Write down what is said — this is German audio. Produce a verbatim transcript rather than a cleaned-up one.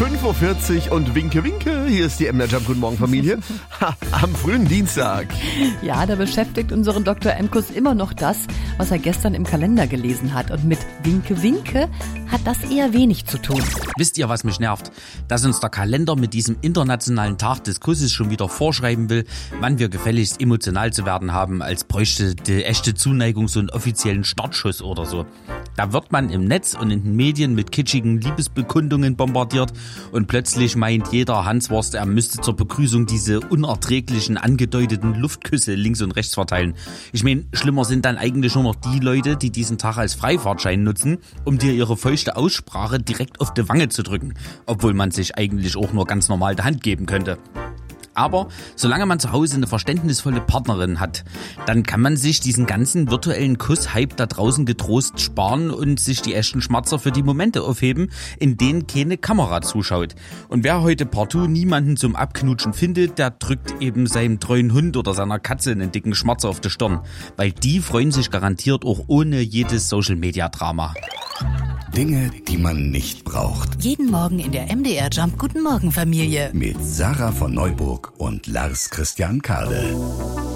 fünf Uhr vierzig und Winke, Winke. Hier ist die M D R Jump. Guten Morgen, Familie. Ha, am frühen Dienstag. Ja, da beschäftigt unseren Doktor Emkus immer noch das, was er gestern im Kalender gelesen hat. Und mit Winke, Winke hat das eher wenig zu tun. Wisst ihr, was mich nervt? Dass uns der Kalender mit diesem internationalen Tag des Kusses schon wieder vorschreiben will, wann wir gefälligst emotional zu werden haben, als bräuchte die echte Zuneigung so einen offiziellen Startschuss oder so. Da wird man im Netz und in den Medien mit kitschigen Liebesbekundungen bombardiert und plötzlich meint jeder Hanswurst, er müsste zur Begrüßung diese unerträglichen, angedeuteten Luftküsse links und rechts verteilen. Ich meine, schlimmer sind dann eigentlich nur noch die Leute, die diesen Tag als Freifahrtschein nutzen, um dir ihre feuchte Aussprache direkt auf die Wange zu drücken, obwohl man sich eigentlich auch nur ganz normal die Hand geben könnte. Aber solange man zu Hause eine verständnisvolle Partnerin hat, dann kann man sich diesen ganzen virtuellen Kuss-Hype da draußen getrost sparen und sich die echten Schmatzer für die Momente aufheben, in denen keine Kamera zuschaut. Und wer heute partout niemanden zum Abknutschen findet, der drückt eben seinem treuen Hund oder seiner Katze einen dicken Schmatzer auf die Stirn. Weil die freuen sich garantiert auch ohne jedes Social-Media-Drama. Dinge, die man nicht braucht. Jeden Morgen in der M D R Jump Guten Morgen Familie. Mit Sarah von Neuburg und Lars Christian Kade.